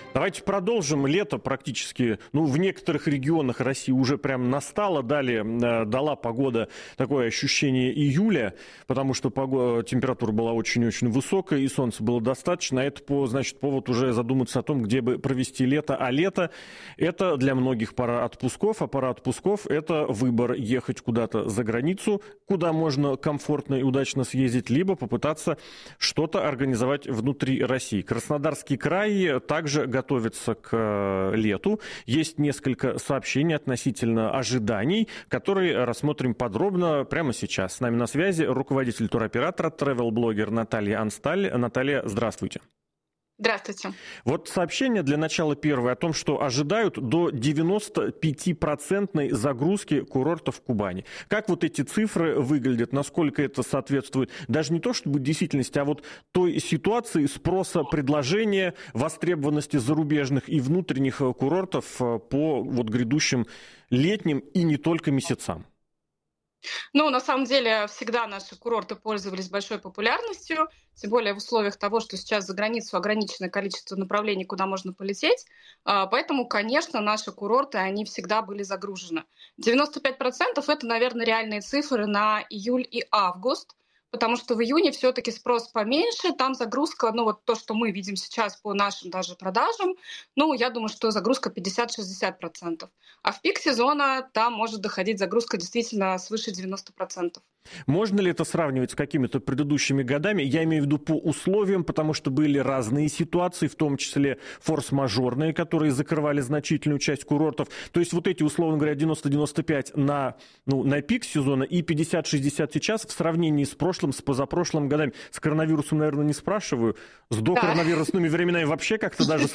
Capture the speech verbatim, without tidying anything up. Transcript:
Давайте продолжим. Лето практически, ну, в некоторых регионах России уже прям настало. Далее э, дала погода такое ощущение июля, потому что погода, температура была очень-очень высокая, и солнца было достаточно. Это, по, значит, повод уже задуматься о том, где бы провести лето. А лето – это для многих пора отпусков, а пора отпусков – это выбор ехать куда-то за границу, куда можно комфортно и удачно съездить, либо попытаться что-то организовать внутри России. Краснодарский край также готовится к лету. Есть несколько сообщений относительно ожиданий, которые рассмотрим подробно прямо сейчас. С нами на связи руководитель туроператора, тревел-блогер Наталья Ансталь. Наталья, здравствуйте. Здравствуйте. Вот сообщение для начала первое о том, что ожидают до девяносто пять процентов загрузки курортов в Кубани. Как вот эти цифры выглядят, насколько это соответствует даже не то чтобы действительности, а вот той ситуации спроса, предложения, востребованности зарубежных и внутренних курортов по вот грядущим летним и не только месяцам? Ну, на самом деле, всегда наши курорты пользовались большой популярностью, тем более в условиях того, что сейчас за границу ограниченное количество направлений, куда можно полететь. Поэтому, конечно, наши курорты, они всегда были загружены. девяносто пять процентов это, наверное, реальные цифры на июль и август, потому что в июне все-таки спрос поменьше, там загрузка, ну вот то, что мы видим сейчас по нашим даже продажам, ну, я думаю, что загрузка пятьдесят-шестьдесят процентов. А в пик сезона там может доходить загрузка действительно свыше девяноста процентов. Можно ли это сравнивать с какими-то предыдущими годами? Я имею в виду по условиям, потому что были разные ситуации, в том числе форс-мажорные, которые закрывали значительную часть курортов. То есть вот эти, условно говоря, девяносто-девяносто пять на, ну, на пик сезона и пятьдесят-шестьдесят сейчас в сравнении с прошлым, с позапрошлым годами. С коронавирусом, наверное, не спрашиваю. С докоронавирусными временами вообще как-то даже